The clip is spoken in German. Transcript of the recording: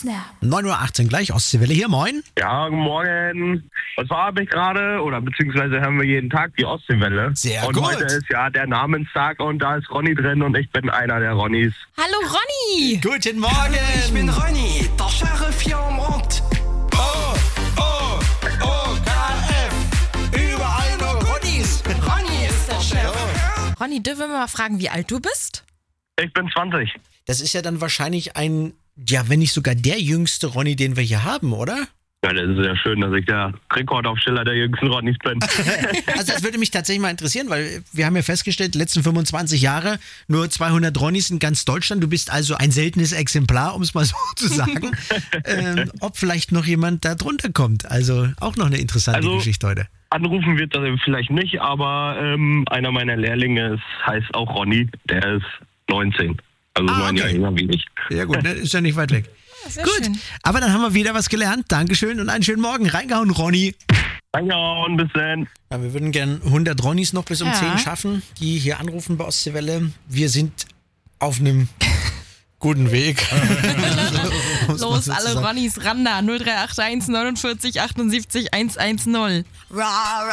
Snap. 9:18 Uhr gleich, Ostseewelle hier, moin. Ja, guten Morgen. Und zwar habe ich gerade, oder beziehungsweise hören wir jeden Tag die Ostseewelle. Sehr und gut. heute ist ja der Namenstag und da ist Ronny drin und ich bin einer der Ronnys. Hallo Ronny! Guten Morgen. Ich bin Ronny, der Sheriff hier am Ort. KF. Überall nur Ronnys. Ronny ist der Chef. Ronny, dürfen wir mal fragen, wie alt du bist? Ich bin 20. Das ist ja dann wahrscheinlich wenn nicht sogar der jüngste Ronny, den wir hier haben, oder? Ja, das ist ja schön, dass ich der Rekordaufsteller der jüngsten Ronnys bin. Also das würde mich tatsächlich mal interessieren, weil wir haben ja festgestellt, die letzten 25 Jahre nur 200 Ronnys in ganz Deutschland. Du bist also ein seltenes Exemplar, um es mal so zu sagen. Ob vielleicht noch jemand da drunter kommt. Also auch noch eine interessante Geschichte heute. Anrufen wird das vielleicht nicht, aber einer meiner Lehrlinge heißt auch Ronny. Der ist 19. Also 9 Jahre jünger wie ich. Ja gut, ne? Ist ja nicht weit weg. Ja, sehr Gut, schön. aber dann haben wir wieder was gelernt. Dankeschön und einen schönen Morgen. Reingehauen, Ronny. Danke und bis dann. Ja, wir würden gern 100 Ronnys noch bis um Ja. 10 schaffen, die hier anrufen bei Ostseewelle. Wir sind auf einem guten Weg. Muss man Los, so alle sagen. Ronnys ran da. 0381 49 78 110. Ra, ra.